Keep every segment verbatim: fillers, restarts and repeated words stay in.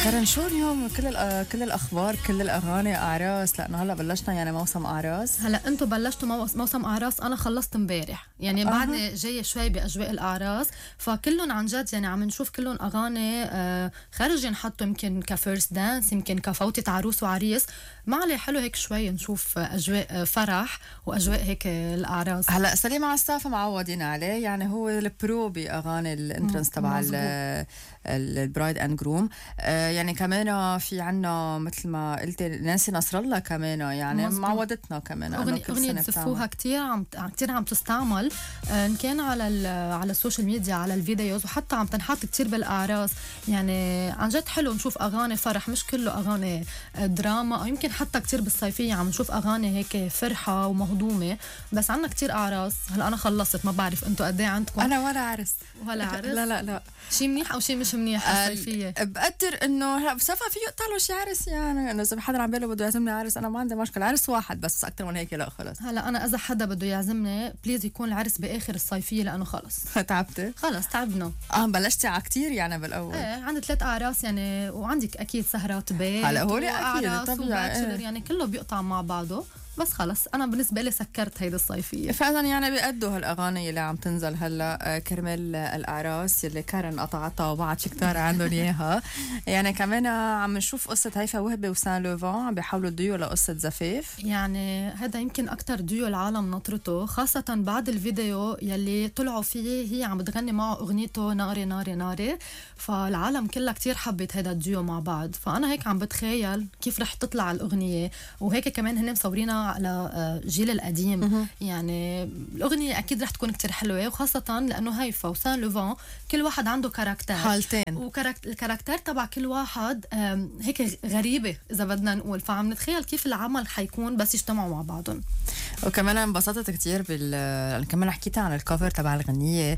كارن شو اليوم كل كل الاخبار كل الاغاني اعراس؟ لانه هلا بلشنا يعني موسم اعراس. هلا انتم بلشتوا موسم اعراس، انا خلصت امبارح يعني أه. بعدني جايه شوي باجواء الاعراس، فكلهم عن جد يعني عم نشوف كلهم اغاني آه خارجين حطوا يمكن كفيرست دانس، يمكن كفوتة عروس وعريس. ما عليه حلو هيك شوي نشوف اجواء فرح واجواء هيك الاعراس. هلا سليم عساف معودين عليه، يعني هو البرو باغاني الانترنس تبع البرايد اند جروم. آه يعني كمان في عنا مثل ما قلت نانسي نصر الله كمان، يعني مزبوط. معودتنا كمان أغنية, أغنية زفوها كتير عم كتير عم تستعمل آه ان كان على على السوشيال ميديا على الفيديوز، وحتى عم تنحط كتير بالاعراس. يعني عن جد حلو نشوف اغاني فرح، مش كله اغاني دراما، او يمكن حتى كتير بالصيفيه عم نشوف اغاني هيك فرحه ومهضومه. بس عنا كتير اعراس. هلا انا خلصت، ما بعرف انتوا قد ايه عندكم. انا ولا عرس ولا عرس. لا لا لا شيء منيح او شيء مش منيح الصيفيه. أه بقدر انه هلا بصفى فيه يقطع له شي عرس، يعني انه اذا حدا عم باله بده يعزمني عرس انا ما عندي مشكله، عرس واحد بس اكثر من هيك لا خلص. هلا انا اذا حدا بده يعزمني بليز يكون العرس باخر الصيفيه، لانه خلص تعبتي خلص تعبنا. اه بلشتي على كثير يعني بالاول. ايه عندي ثلاث اعراس يعني، وعندك اكيد سهرات بيت. هلا هولي اكيد طبيعي ايه. يعني كله بيقطع مع بعضه. بس خلص انا بالنسبه لي سكرت هيدي الصيفيه فعلا. يعني بيأدوا هالاغاني اللي عم تنزل هلا كرمال الاعراس اللي كارن قطعتها وبعد شي كتار عندهم اياها. يعني كمان عم نشوف قصه هيفا وهبه وسان لوفان عم بيحاولوا ديو لقصه زفاف. يعني هذا يمكن اكثر ديو العالم نطرته، خاصه بعد الفيديو يلي طلعوا فيه هي عم بتغني معه اغنيته ناري ناري ناري، فالعالم كلها كتير حبت هذا الديو مع بعض. فانا هيك عم بتخيل كيف رح تطلع الاغنيه، وهيك كمان هن مصورينها على جيل القديم. يعني الأغنية أكيد رح تكون كتير حلوة، وخاصة لأنه هيفا وسان لوفان كل واحد عنده كاركتر حالتين، والكاركتر تبع كل واحد هيك غريبة إذا بدنا نقول. فعم نتخيل كيف العمل حيكون بس يجتمعوا مع بعضهم. وكمان انبسطت كتير بال كمان حكيت عن الكفر تبع الغنية،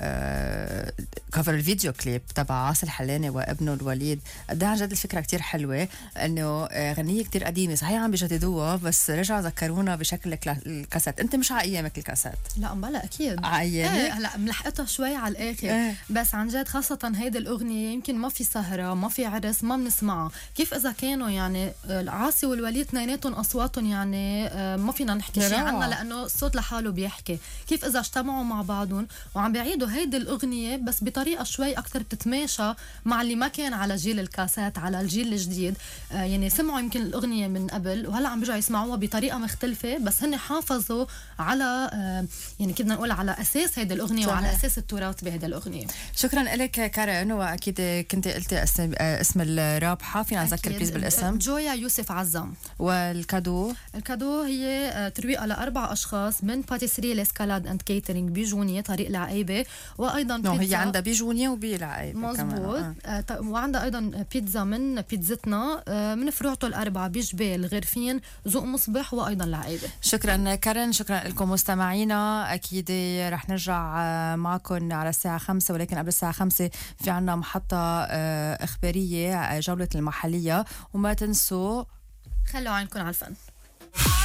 آه... كفر الفيديو كليب تبع عاصي الحلاني وابنه الوليد. قد عن جد الفكرة كتير حلوة، انه غنية كتير قديمة صحيح عم بيجددوها، بس رجعوا ذكرونا بشكل الكاسات. انت مش على ايامك الكاسات؟ لا بلا اكيد على ايامك. ايه هلا ملحقتها شوي على الاخر. ايه. بس عن جد خاصة هيدي الأغنية يمكن ما في سهرة ما في عرس ما بنسمعها. كيف إذا كانوا يعني العاصي والوليد اثنيناتهم أصواتهم يعني ما فينا نحكي شيء عنها، لأنه الصوت لحاله بيحكي. كيف إذا اجتمعوا مع بعضهم وعم بيعيدوا هيدي الأغنية بس بطريقة شوي أكثر بتتماشى مع اللي ما كان على جيل الكاسات، على الجيل الجديد. آه يعني سمعوا يمكن الأغنية من قبل وهلا عم بيرجعوا يسمعوها بطريقة مختلفة، بس هن حافظوا على آه يعني كيف بدنا نقول على أساس هيدي الأغنية صحيح. وعلى أساس التراث بهيدي الأغنية. شكرا لك كارن. وأكيد كنت قلتي اسم, اسم الرابحة، فينا نذكر بليز بالاسم. جويا يوسف عزام. والكادو الكادو هي ترويقة لأربع أشخاص من باتيسري لسكالاد أند كيترينج بجونية طريق العقيبة، وأيضا نو هي عندها بجونية وبالعقيبة مزبوط. آه. وعندها أيضا بيتزا من بيتزتنا آه من فروعته الأربعة بجبال غرفين ذوق مصبح وأيضا العقيبة. شكرا كارن، شكرا لكم مستمعينا. أكيد رح نرجع معكم على الساعة خمسة، ولكن قبل الساعة خمسة في عنا محطة إخبارية جولة المحلية، وما تنسوا خلوا عينكم على الفن.